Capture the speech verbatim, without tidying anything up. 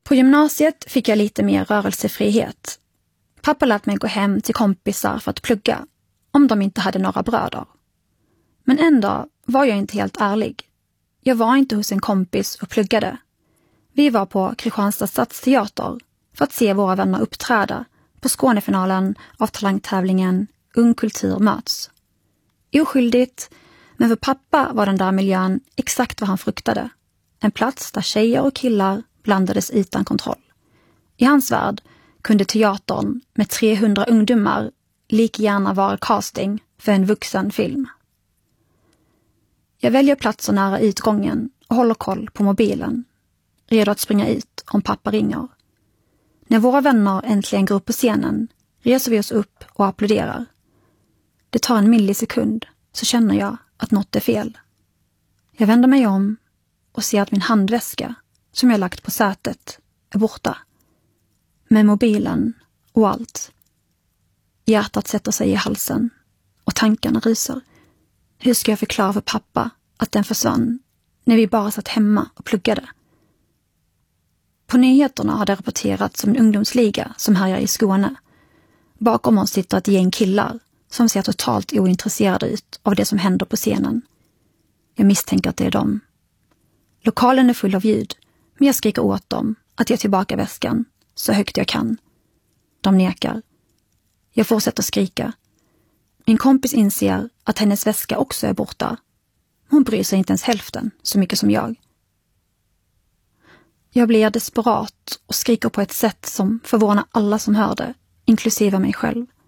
På gymnasiet fick jag lite mer rörelsefrihet. Pappa lät mig gå hem till kompisar för att plugga, om de inte hade några bröder. Men en dag var jag inte helt ärlig. Jag var inte hos en kompis och pluggade. Vi var på Kristianstad stadsteater för att se våra vänner uppträda på Skånefinalen av talangtävlingen Ung kultur möts. Oskyldigt, men för pappa var den där miljön exakt vad han fruktade. En plats där tjejer och killar blandades utan kontroll. I hans värld kunde teatern med trehundra ungdomar lika gärna vara casting för en vuxen film. Jag väljer platser nära utgången och håller koll på mobilen, redo att springa ut om pappa ringer. När våra vänner äntligen går upp på scenen reser vi oss upp och applåderar. Det tar en millisekund så känner jag att något är fel. Jag vänder mig om och ser att min handväska som jag lagt på sätet är borta. Med mobilen och allt. Hjärtat sätter sig i halsen och tankarna rusar. Hur ska jag förklara för pappa att den försvann när vi bara satt hemma och pluggade? På nyheterna har det rapporterats om en ungdomsliga som härjar i Skåne. Bakom oss sitter ett gäng killar som ser totalt ointresserade ut av det som händer på scenen. Jag misstänker att det är dem. Lokalen är full av ljud, men jag skriker åt dem att ge tillbaka väskan så högt jag kan. De nekar. Jag fortsätter skrika. Min kompis inser att hennes väska också är borta. Hon bryr sig inte ens hälften så mycket som jag. Jag blir desperat och skriker på ett sätt som förvånar alla som hör det, inklusive mig själv.